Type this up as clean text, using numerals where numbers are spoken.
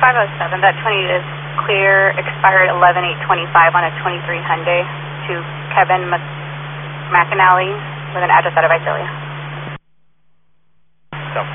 507, that 20 is clear, expired 11/8/25 on a 23 Hyundai to Kevin McAnally with an address out of Visalia.